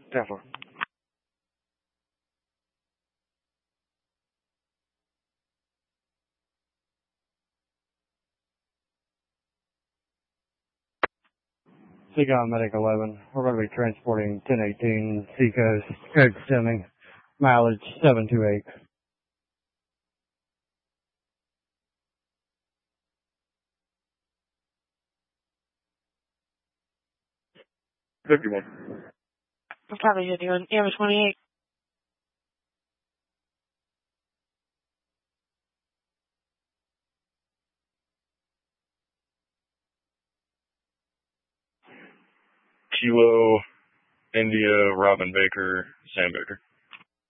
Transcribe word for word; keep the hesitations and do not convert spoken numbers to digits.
Definitely. Seagull Medic eleven. We're going to be transporting ten eighteen Seacoast, Eric Stemming, mileage seven two eight. fifty-one. What copy you doing? Amber twenty-eight. Kilo, India, Robin Baker, Sam Baker.